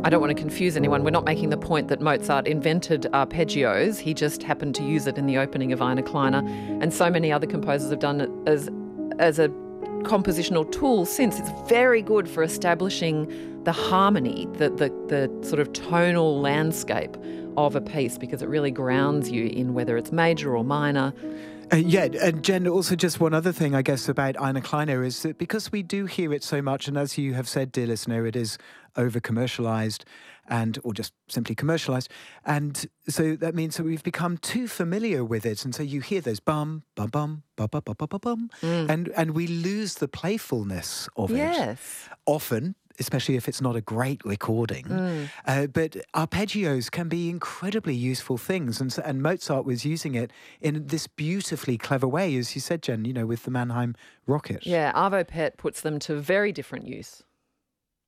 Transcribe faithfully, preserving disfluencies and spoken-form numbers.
I don't want to confuse anyone. We're not making the point that Mozart invented arpeggios. He just happened to use it in the opening of Eine Kleine, and so many other composers have done it as as a compositional tool since. It's very good for establishing the harmony, the, the, the sort of tonal landscape of a piece, because it really grounds you in whether it's major or minor. Uh, yeah, and Jen, also just one other thing, I guess, about Eine Kleine is that because we do hear it so much, and as you have said, dear listener, it is over-commercialised and or just simply commercialised, and so that means that we've become too familiar with it, and so you hear those bum, bum, bum, bum, bum, bum, bum, bum, Mm. and, and we lose the playfulness of it. Yes. Often, especially if it's not a great recording. Mm. Uh, but arpeggios can be incredibly useful things, and, so- and Mozart was using it in this beautifully clever way, as you said, Jen, you know, with the Mannheim Rocket. Yeah, Arvo Pärt puts them to very different use.